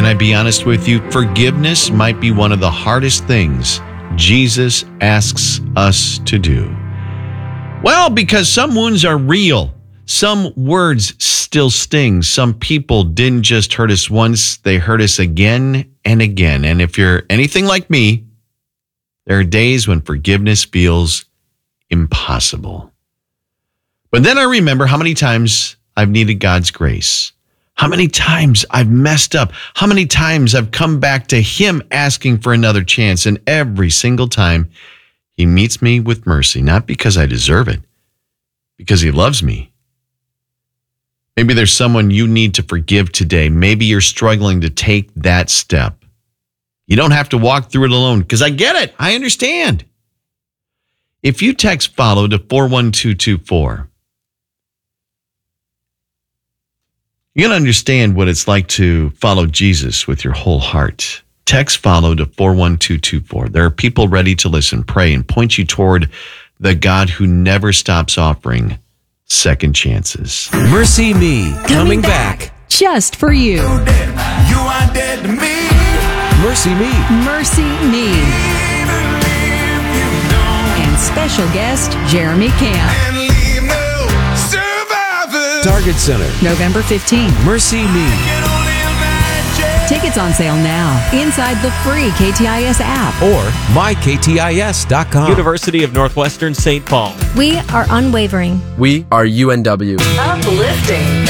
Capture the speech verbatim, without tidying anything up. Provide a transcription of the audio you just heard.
I be honest with you? Forgiveness might be one of the hardest things Jesus asks us to do. Well, because some wounds are real. Some words still sting. Some people didn't just hurt us once, they hurt us again and again. And if you're anything like me, there are days when forgiveness feels impossible. But then I remember how many times I've needed God's grace. How many times I've messed up. How many times I've come back to Him asking for another chance. And every single time He meets me with mercy, not because I deserve it, because He loves me. Maybe there's someone you need to forgive today. Maybe you're struggling to take that step. You don't have to walk through it alone, because I get it. I understand. If you text FOLLOW to four one two two four, you're going to understand what it's like to follow Jesus with your whole heart. Text FOLLOW to four one two two four. There are people ready to listen, pray, and point you toward the God who never stops offering second chances. Mercy Me, coming, coming back. back just for you. You dead. You are dead to me. Mercy Me. Mercy Me. And special guest, Jeremy Camp. And leave no survivors. Target Center, November fifteenth. Mercy Me. Tickets on sale now inside the free K T I S app or my K T I S dot com. University of Northwestern Saint Paul. We are unwavering. We are U N W. Uplifting.